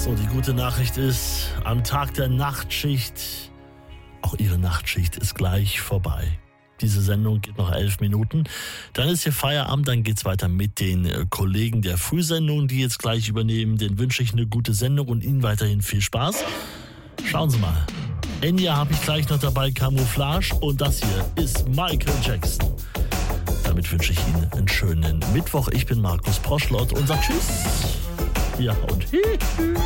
So, die gute Nachricht ist, am Tag der Nachtschicht, auch Ihre Nachtschicht ist gleich vorbei. Diese Sendung geht noch 11 Minuten. Dann ist hier Feierabend, dann geht's weiter mit den Kollegen der Frühsendung, die jetzt gleich übernehmen. Den wünsche ich eine gute Sendung und Ihnen weiterhin viel Spaß. Schauen Sie mal. Enya habe ich gleich noch dabei, Camouflage. Und das hier ist Michael Jackson. Damit wünsche ich Ihnen einen schönen Mittwoch. Ich bin Markus Poschlott und sage Tschüss. Ja, und